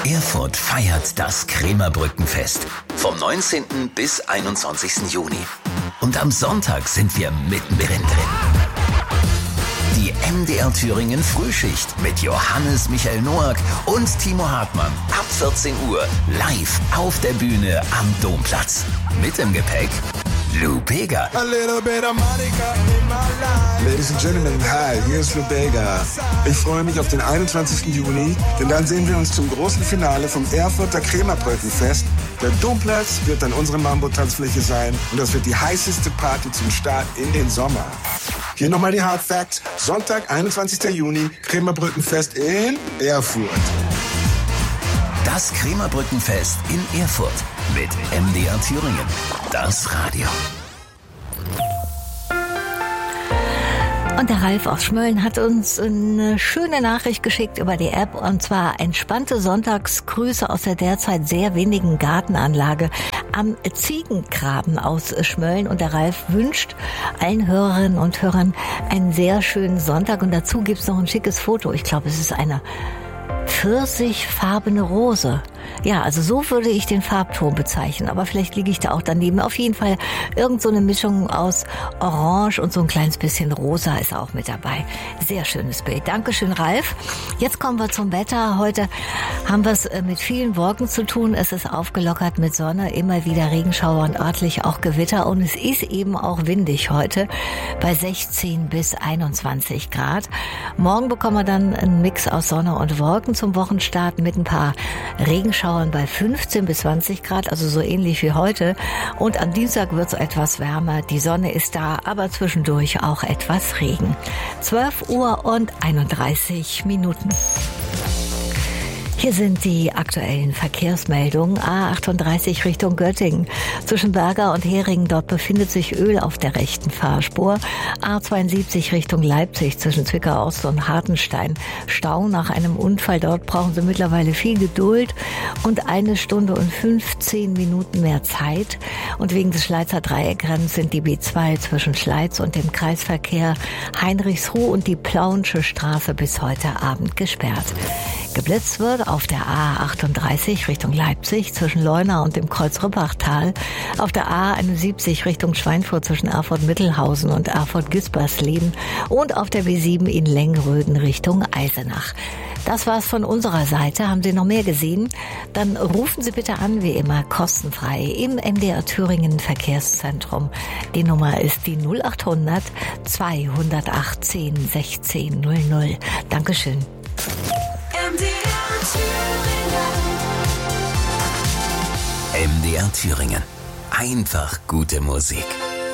Erfurt feiert das Krämerbrückenfest vom 19. bis 21. Juni. Und am Sonntag sind wir mittendrin drin. Die MDR Thüringen Frühschicht mit Johannes Michael Noack und Timo Hartmann ab 14 Uhr live auf der Bühne am Domplatz. Mit im Gepäck Lou Bega. Ladies and Gentlemen, hi, hier ist Lou Bega. Ich freue mich auf den 21. Juni, denn dann sehen wir uns zum großen Finale vom Erfurter Krämerbrückenfest. Der Domplatz wird dann unsere Mambo-Tanzfläche sein und das wird die heißeste Party zum Start in den Sommer. Hier nochmal die Hard Facts. Sonntag, 21. Juni, Krämerbrückenfest in Erfurt. Das Krämerbrückenfest in Erfurt mit MDR Thüringen. Das Radio. Und der Ralf aus Schmölln hat uns eine schöne Nachricht geschickt über die App, und zwar entspannte Sonntagsgrüße aus der derzeit sehr wenigen Gartenanlage am Ziegengraben aus Schmölln. Und der Ralf wünscht allen Hörerinnen und Hörern einen sehr schönen Sonntag, und dazu gibt's noch ein schickes Foto. Ich glaube, es ist eine pfirsichfarbene Rose. Ja, also so würde ich den Farbton bezeichnen, aber vielleicht liege ich da auch daneben. Auf jeden Fall irgend so eine Mischung aus Orange und so ein kleines bisschen Rosa ist auch mit dabei. Sehr schönes Bild. Dankeschön, Ralf. Jetzt kommen wir zum Wetter. Heute haben wir es mit vielen Wolken zu tun. Es ist aufgelockert mit Sonne, immer wieder Regenschauer und örtlich auch Gewitter, und es ist eben auch windig heute bei 16 bis 21 Grad. Morgen bekommen wir dann einen Mix aus Sonne und Wolken zum Wochenstart mit ein paar Regenschauern bei 15 bis 20 Grad, also so ähnlich wie heute. Und am Dienstag wird es etwas wärmer. Die Sonne ist da, aber zwischendurch auch etwas Regen. 12 Uhr und 31 Minuten. Hier sind die aktuellen Verkehrsmeldungen. A38 Richtung Göttingen. Zwischen Berger und Heringen, dort befindet sich Öl auf der rechten Fahrspur. A72 Richtung Leipzig zwischen Zwickau Ost und Hartenstein. Stau nach einem Unfall. Dort brauchen Sie mittlerweile viel Geduld und 1 Stunde und 15 Minuten mehr Zeit. Und wegen des Schleizer Dreieckrennens sind die B2 zwischen Schleiz und dem Kreisverkehr Heinrichsruh und die Plauensche Straße bis heute Abend gesperrt. Geblitzt wird auf der A38 Richtung Leipzig zwischen Leuna und dem Kreuz-Rippachtal, auf der A71 Richtung Schweinfurt zwischen Erfurt-Mittelhausen und Erfurt-Gispersleben und auf der B7 in Lengröden Richtung Eisenach. Das war's von unserer Seite. Haben Sie noch mehr gesehen? Dann rufen Sie bitte an, wie immer, kostenfrei im MDR Thüringen Verkehrszentrum. Die Nummer ist die 0800 218 1600. Dankeschön. MDR Thüringen. Einfach gute Musik.